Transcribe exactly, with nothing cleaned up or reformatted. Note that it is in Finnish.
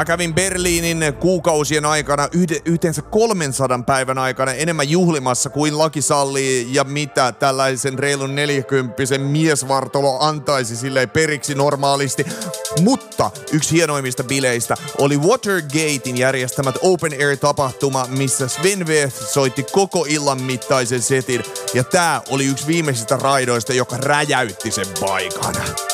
Mä kävin Berliinin kuukausien aikana, yhde, yhteensä kolmensadan päivän aikana enemmän juhlimassa kuin laki sallii ja mitä tällaisen reilun neljäkymppisen miesvartalo antaisi silleen periksi normaalisti. Mutta yksi hienoimmista bileistä oli Watergatein järjestämät Open Air-tapahtuma, missä Sven Väth soitti koko illan mittaisen setin. Ja tää oli yksi viimeisistä raidoista, joka räjäytti sen paikan.